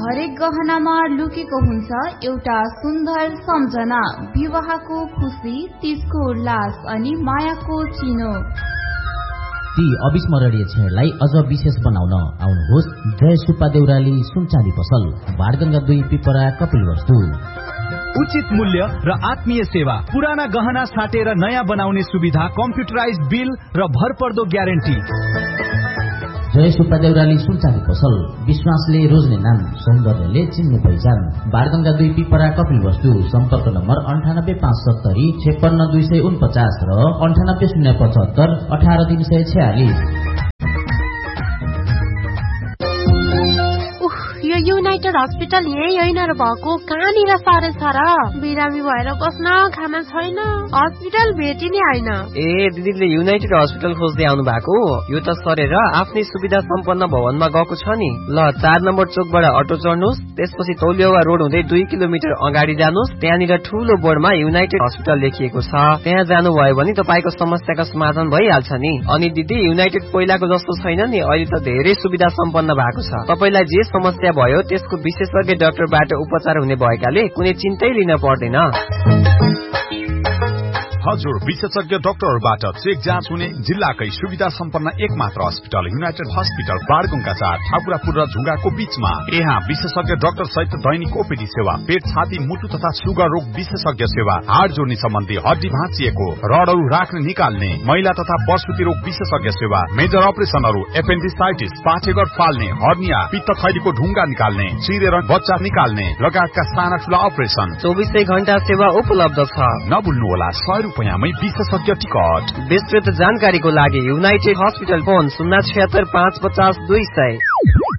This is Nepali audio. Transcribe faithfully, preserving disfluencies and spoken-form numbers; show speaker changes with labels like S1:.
S1: हरेक गहनामा लुकेको हुन्छ एउटा सुन्दर सम्झना, विवाहको खुशी, तीजको उल्लास अनि मायाको चिनो।
S2: ती अविस्मरणीय क्षणलाई अझ विशेष बनाउन आउनुहोस् जय सुब्बा देउराली सुनचाँदी पसल, बाणगंगा दुई, पिपरा, कपिलवस्तु।
S3: उचित मूल्य र आत्मीय सेवा, पुराना गहना साटेर नयाँ बनाउने सुविधा, कम्प्युटराइज बिल र भरपर्दो ग्यारेन्टी।
S2: जय सुब्बा देउराली सुनचाँदी पसल, विश्वासले रोज्ने नाम, सौन्दर्यले चिन्ने पहिचान, बाणगंगा दुई, पिपरा, कपिलवस्तु। सम्पर्क नम्बर अन्ठानब्बे पाँच सत्तरी छेपन्न दुई सय उनपचास र अन्ठानब्बे शून्य पचहत्तर अठार तीन सय छयालिस।
S4: यो युनाइटेड हस्पिटल यही होइन र भएको, कहाँनिर सरे छ र? बिरामी भएर बस्न खाना छैन, हस्पिटल भेटिने होइन।
S5: ए दिदीले युनाइटेड हस्पिटल खोज्दै आउनु भएको? यो त सरेर आफ्नै सुविधा सम्पन्न भवनमा गएको छ नि। ल चार नम्बर चोकबाट अटो चढ्नुहोस्, त्यसपछि तौलिया रोड हुँदै दुई किलोमिटर अगाडि जानुहोस्, त्यहाँनिर ठूलो बोर्डमा युनाइटेड हस्पिटल लेखिएको छ। त्यहाँ जानुभयो भने तपाईको समस्याको समाधान भइहाल्छ नि। अनि दिदी युनाइटेड पहिलाको जस्तो छैन नि, अहिले त धेरै सुविधा सम्पन्न भएको छ। तपाईलाई जे समस्या भयो त्यसको विशेषज्ञ डाक्टरबाट उपचार हुने भएकाले कुनै चिन्तै लिन पर्दैन।
S6: हजुर, विशेषज्ञ डाक्टरबाट चेक जाँच हुने जिल्लाकै सुविधा सम्पन्न एकमात्र अस्पताल युनाइटेड हस्पिटल, बाणगंगा चार, ठाकुरापुर र झुङ्गाको बीचमा। यहाँ विशेषज्ञ डाक्टर सहित दैनिक ओपीडी सेवा, पेट, छाती, मुटु तथा सुगर रोग विशेषज्ञ सेवा, हाड जोड्ने सम्बन्धी, हड्डी भाँचिएको, रडहरू राख्ने निकाल्ने, महिला तथा प्रसुति रोग विशेषज्ञ सेवा, मेजर अपरेसनहरू, एपेन्डिसाइटिस, पाठेघर फाल्ने, हर्निया, पित्त थैलीको ढुङ्गा निकाल्ने, चिरेर बच्चा निकाल्ने लगायतका साना ठूला अपरेसन
S5: चौबिसै घण्टा सेवा उपलब्ध छ।
S6: नभुल्नुहोला सय रुपियाँमै विशेषज्ञ टिकट।
S5: विस्तृत जानकारीको लागि युनाइटेड हस्पिटल फोन शून्य छयत्तर पाँच पचास दुई सय।